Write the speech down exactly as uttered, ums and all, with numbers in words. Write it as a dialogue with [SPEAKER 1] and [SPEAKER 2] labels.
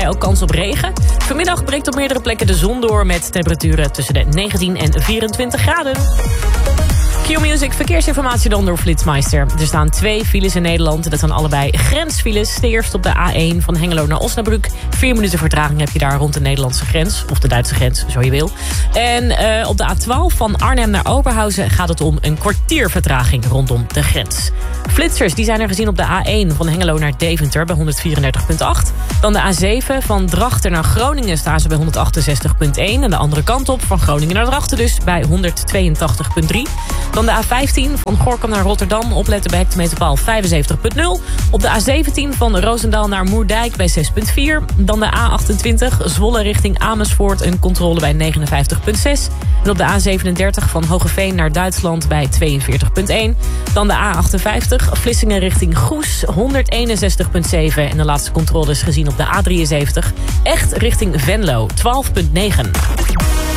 [SPEAKER 1] daarbij ook kans op regen. Vanmiddag breekt op meerdere plekken de zon door met temperaturen tussen de negentien en vierentwintig graden. Q-Music, verkeersinformatie dan door Flitsmeister. Er staan twee files in Nederland. Dat zijn allebei grensfiles. De eerste op de A één van Hengelo naar Osnabrück. Vier minuten vertraging heb je daar rond de Nederlandse grens. Of de Duitse grens, zo je wil. En uh, op de A twaalf van Arnhem naar Oberhausen gaat het om een kwartier vertraging rondom de grens. Flitsers die zijn er gezien op de A één van Hengelo naar Deventer bij honderdvierendertig komma acht. Dan de A zeven van Drachten naar Groningen staan ze bij honderdachtenzestig komma één. En de andere kant op van Groningen naar Drachten dus bij honderdtweeëntachtig komma drie. Dan de A vijftien van Gorinchem naar Rotterdam. Opletten bij hectometerpaal vijfenzeventig komma nul. Op de A zeventien van Roosendaal naar Moerdijk bij zes komma vier. Dan de A achtentwintig Zwolle richting Amersfoort. Een controle bij negenenvijftig komma zes. En op de A zevenendertig van Hoogeveen naar Duitsland bij tweeënveertig komma één. Dan de A achtenvijftig Vlissingen richting Goes. honderdeenenzestig komma zeven. En de laatste controle is gezien op de A drieënzeventig. Echt richting Venlo. twaalf komma negen.